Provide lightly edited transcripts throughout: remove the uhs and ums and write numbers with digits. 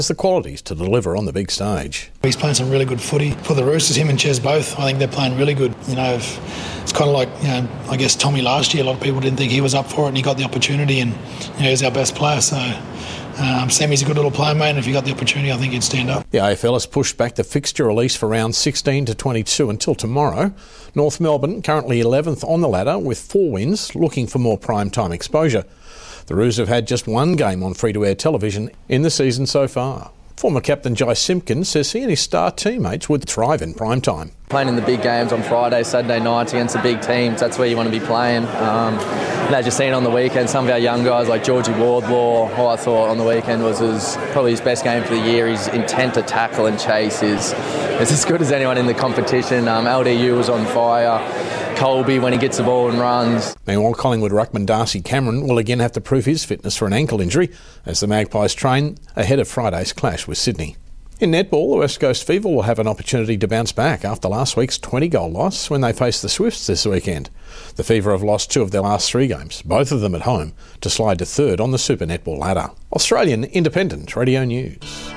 has the qualities to deliver on the big stage. He's playing some really good footy. For the Roosters, him and Ches both, I think they're playing really good. It's kind of like, I guess Tommy last year, a lot of people didn't think he was up for it and he got the opportunity and, he's our best player. So Sammy's a good little player, mate, and if he got the opportunity, I think he'd stand up. The AFL has pushed back the fixture release for rounds 16 to 22 until tomorrow. North Melbourne currently 11th on the ladder with 4 wins, looking for more prime time exposure. The Roos have had just one game on free-to-air television in the season so far. Former captain Jai Simpkins says he and his star teammates would thrive in prime time. Playing in the big games on Friday, Saturday nights against the big teams, that's where you want to be playing. As you've seen on the weekend, some of our young guys like Georgie Wardlaw, who I thought on the weekend was probably his best game for the year. His intent to tackle and chase is as good as anyone in the competition. LDU was on fire. Colby when he gets the ball and runs. Meanwhile, Collingwood ruckman Darcy Cameron will again have to prove his fitness for an ankle injury as the Magpies train ahead of Friday's clash with Sydney. In netball, the West Coast Fever will have an opportunity to bounce back after last week's 20-goal loss when they face the Swifts this weekend. The Fever have lost 2 of their last 3 games, both of them at home, to slide to 3rd on the Super Netball ladder. Australian Independent Radio News.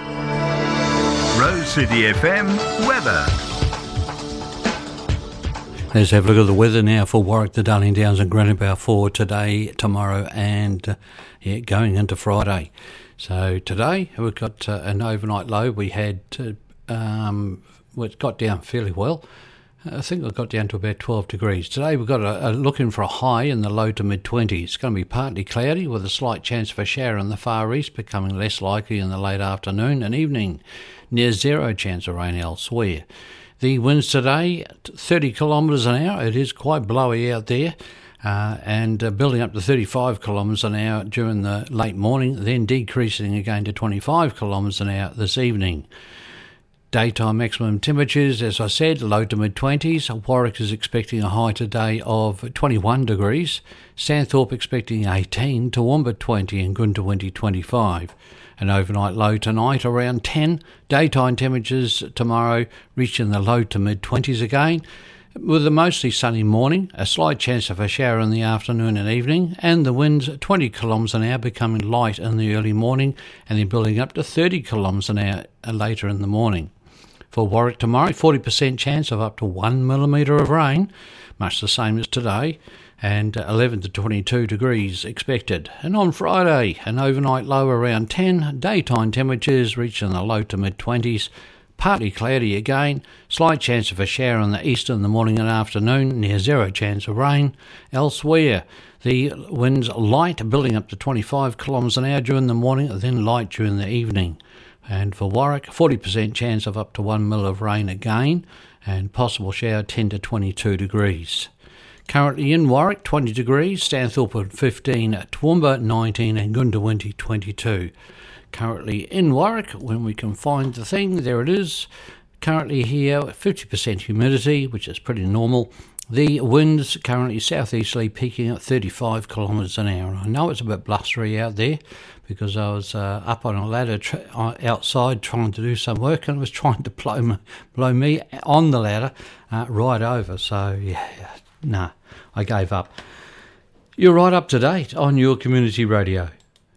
Rose City FM weather. Let's have a look at the weather now for Warwick, the Darling Downs and Granite for today, tomorrow and going into Friday. So today we've got an overnight low. We had, it got down fairly well. I think it got down to about 12 degrees. Today we've got looking for a high in the low to mid-20s. It's going to be partly cloudy with a slight chance of a shower in the far east, becoming less likely in the late afternoon and evening. Near 0 chance of rain elsewhere. The winds today, 30 kilometres an hour. It is quite blowy out there. And building up to 35 kilometres an hour during the late morning, then decreasing again to 25 kilometres an hour this evening. Daytime maximum temperatures, as I said, low to mid-20s. Warwick is expecting a high today of 21 degrees. Santhorpe expecting 18, Toowoomba 20 and Goondiwindi 25. An overnight low tonight around 10. Daytime temperatures tomorrow reaching the low to mid-20s again. With a mostly sunny morning, a slight chance of a shower in the afternoon and evening, and the winds 20 kilometres an hour becoming light in the early morning and then building up to 30 kilometres an hour later in the morning. For Warwick tomorrow, 40% chance of up to 1 millimetre of rain, much the same as today, and 11 to 22 degrees expected. And on Friday, an overnight low around 10, daytime temperatures reaching the low to mid-20s, partly cloudy again, slight chance of a shower in the east in the morning and afternoon, near 0 chance of rain. Elsewhere, the winds light, building up to 25 kilometres an hour during the morning, then light during the evening. And for Warwick, 40% chance of up to 1 mil of rain again, and possible shower 10 to 22 degrees. Currently in Warwick, 20 degrees, Stanthorpe 15, Toowoomba 19 and Goondiwindi 22. Currently in Warwick, when we can find the thing, there it is. Currently here, 50% humidity, which is pretty normal. The winds currently southeasterly peaking at 35 kilometres an hour. I know it's a bit blustery out there because I was up on a ladder outside trying to do some work and it was trying to blow me on the ladder right over. So, I gave up. You're right up to date on your community radio.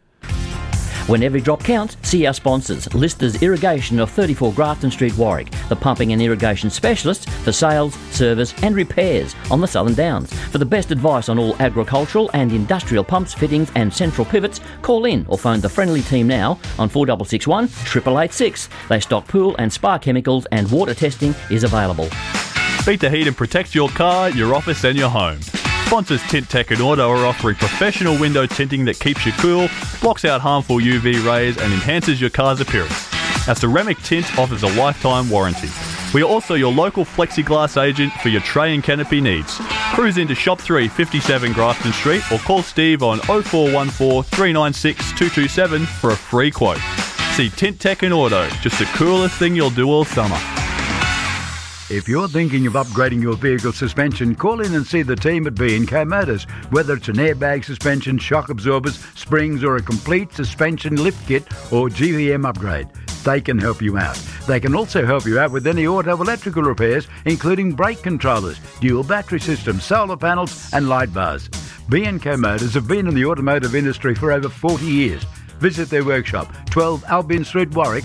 When every drop counts, see our sponsors. Listers Irrigation of 34 Grafton Street, Warwick. The pumping and irrigation specialists for sales, service and repairs on the Southern Downs. For the best advice on all agricultural and industrial pumps, fittings and central pivots, call in or phone the friendly team now on 4661 8886. They stock pool and spa chemicals and water testing is available. Beat the heat and protect your car, your office and your home. Sponsors Tint Tech and Auto are offering professional window tinting that keeps you cool, blocks out harmful UV rays and enhances your car's appearance. Our ceramic tint offers a lifetime warranty. We are also your local plexiglass agent for your tray and canopy needs. Cruise into Shop 3, 57 Grafton Street or call Steve on 0414 396 227 for a free quote. See Tint Tech and Auto, just the coolest thing you'll do all summer. If you're thinking of upgrading your vehicle suspension, call in and see the team at B&K Motors. Whether it's an airbag suspension, shock absorbers, springs or a complete suspension lift kit or GVM upgrade, they can help you out. They can also help you out with any auto electrical repairs, including brake controllers, dual battery systems, solar panels and light bars. B&K Motors have been in the automotive industry for over 40 years. Visit their workshop, 12 Albion Street, Warwick,